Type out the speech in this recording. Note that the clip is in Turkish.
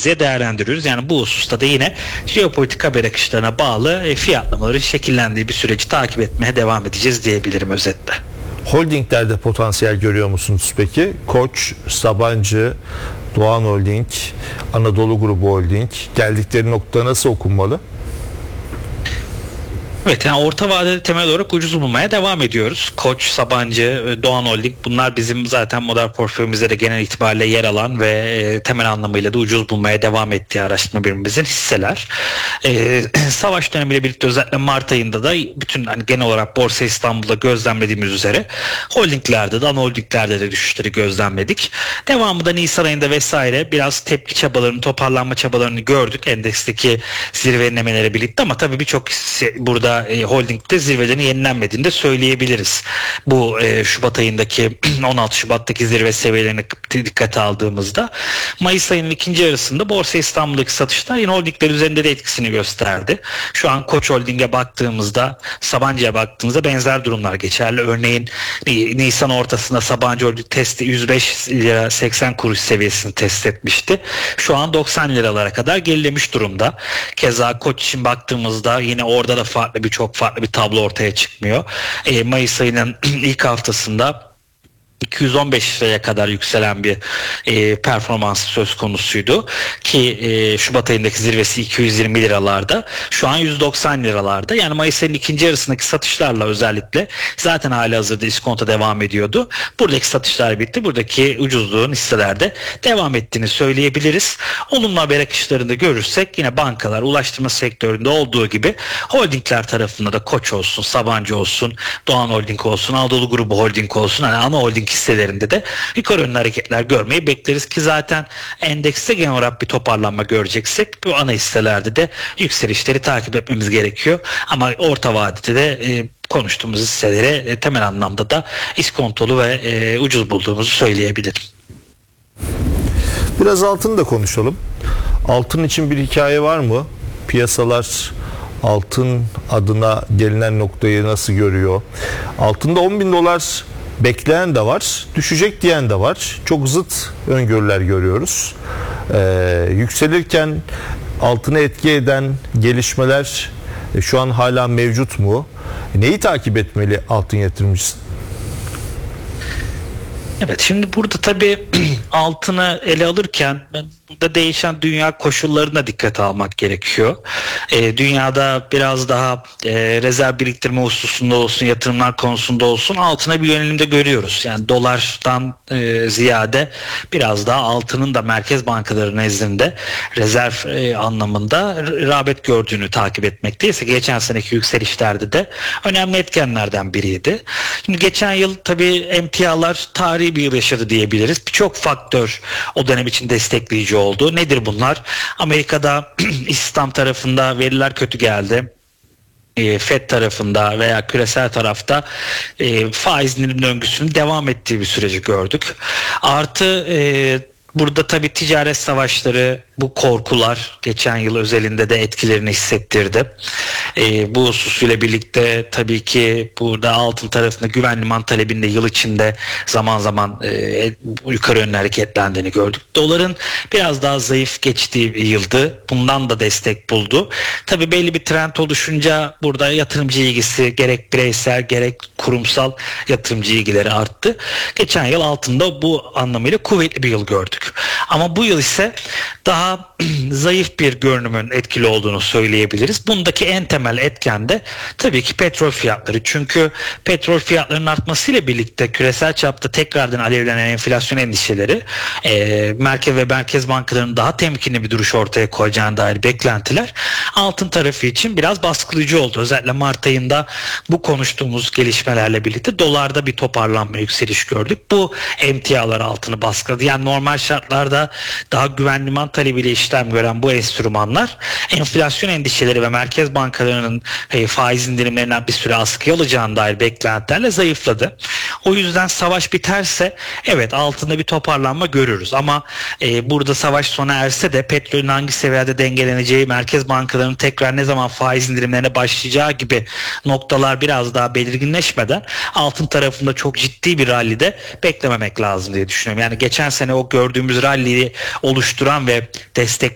diye değerlendiriyoruz. Yani bu hususta da yine jeopolitik haber akışlarına bağlı fiyatlamaların şekillendiği bir süreci takip etmeye devam edeceğiz diyebilirim özetle. Holdinglerde potansiyel görüyor musunuz peki? Koç, Sabancı, Doğan Holding, Anadolu Grubu Holding geldikleri nokta nasıl okunmalı? Evet, yani orta vadede temel olarak ucuz bulmaya devam ediyoruz. Koç, Sabancı, Doğan Holding, bunlar bizim zaten model portföyümüzde de genel itibariyle yer alan ve temel anlamıyla da ucuz bulmaya devam ettiği araştırma birimimizin hisseler. Savaş dönemiyle birlikte özellikle Mart ayında da bütün genel olarak Borsa İstanbul'da gözlemlediğimiz üzere holdinglerde de, ana holdinglerde de düşüşleri gözlemledik. Devamında Nisan ayında vesaire biraz tepki çabalarını, toparlanma çabalarını gördük endeksteki zirve inlemeleri birlikte, ama tabii birçok burada holdingde zirvelerin yenilenmediğini de söyleyebiliriz. Bu Şubat ayındaki 16 Şubat'taki zirve seviyelerini dikkate aldığımızda Mayıs ayının ikinci yarısında Borsa İstanbul'daki satışlar yine holdingler üzerinde de etkisini gösterdi. Şu an Koç Holding'e baktığımızda, Sabancı'ya baktığımızda benzer durumlar geçerli. Örneğin Nisan ortasında Sabancı Holding testi 105 lira 80 kuruş seviyesini test etmişti. Şu an 90 liralara kadar gerilemiş durumda. Keza Koç için baktığımızda yine orada da çok farklı bir tablo ortaya çıkmıyor. Mayıs ayının ilk haftasında 215 liraya kadar yükselen bir performans söz konusuydu ki Şubat ayındaki zirvesi 220 liralarda, şu an 190 liralarda. Yani Mayıs ayının ikinci yarısındaki satışlarla özellikle zaten halihazırda iskonto devam ediyordu. Buradaki satışlar bitti. Buradaki ucuzluğun hisselerde devam ettiğini söyleyebiliriz. Olumlu haber akışlarında görürsek yine bankalar, ulaştırma sektöründe olduğu gibi holdingler tarafında da Koç olsun, Sabancı olsun, Doğan Holding olsun, Anadolu Grubu Holding olsun, ana holding hisselerinde de yukarı yönlü hareketler görmeyi bekleriz ki zaten endekste genel olarak bir toparlanma göreceksek bu ana hisselerde de yükselişleri takip etmemiz gerekiyor. Ama orta vadede de konuştuğumuz hisselere temel anlamda da iskontolu ve ucuz bulduğumuzu söyleyebilirim. Biraz altını da konuşalım. Altın için bir hikaye var mı? Piyasalar altın adına gelinen noktayı nasıl görüyor? Altında 10.000 dolar bekleyen de var, düşecek diyen de var. Çok zıt öngörüler görüyoruz. Yükselirken altına etki eden gelişmeler şu an hala mevcut mu? Neyi takip etmeli altın yatırımcısı? Evet, şimdi burada tabii altını ele alırken burada değişen dünya koşullarına dikkate almak gerekiyor. Dünyada biraz daha rezerv biriktirme hususunda olsun, yatırımlar konusunda olsun altına bir yönelimde görüyoruz. Yani dolardan ziyade biraz daha altının da merkez bankaları nezdinde rezerv anlamında rağbet gördüğünü takip etmekteyiz. Geçen seneki yükselişlerde de önemli etkenlerden biriydi. Şimdi geçen yıl tabii emtialar tarihi bir yıl yaşadı diyebiliriz. Birçok faktör o dönem için destekleyici oldu. Nedir bunlar? Amerika'da istihdam tarafında veriler kötü geldi. FED tarafında veya küresel tarafta faiz indirim döngüsünün devam ettiği bir süreci gördük. Artı burada tabii ticaret savaşları, bu korkular geçen yıl özelinde de etkilerini hissettirdi. Bu hususuyla birlikte tabii ki burada altın tarafında güven liman talebinde yıl içinde zaman zaman yukarı yönlü hareketlendiğini gördük. Doların biraz daha zayıf geçtiği bir yıldı. Bundan da destek buldu. Tabii belli bir trend oluşunca burada yatırımcı ilgisi gerek bireysel gerek kurumsal yatırımcı ilgileri arttı. Geçen yıl altında bu anlamıyla kuvvetli bir yıl gördük. Ama bu yıl ise daha zayıf bir görünümün etkili olduğunu söyleyebiliriz. Bundaki en temel etken de tabii ki petrol fiyatları. Çünkü petrol fiyatlarının artmasıyla birlikte küresel çapta tekrardan alevlenen enflasyon endişeleri, merkez bankalarının daha temkinli bir duruş ortaya koyacağına dair beklentiler altın tarafı için biraz baskılayıcı oldu. Özellikle Mart ayında bu konuştuğumuz gelişmelerle birlikte dolarda bir toparlanma, yükseliş gördük. Bu emtialar altını baskıladı. Yani normal şartlarda daha güven liman talebiyle işlem gören bu enstrümanlar enflasyon endişeleri ve merkez bankalarının faiz indirimlerinden bir süre askıya alacağına dair beklentilerle zayıfladı. O yüzden savaş biterse evet altında bir toparlanma görürüz ama burada savaş sona erse de petrolün hangi seviyede dengeleneceği, merkez bankalarının tekrar ne zaman faiz indirimlerine başlayacağı gibi noktalar biraz daha belirginleşmeden altın tarafında çok ciddi bir rallide beklememek lazım diye düşünüyorum. Yani geçen sene o gördüğümüz ralliyi oluşturan ve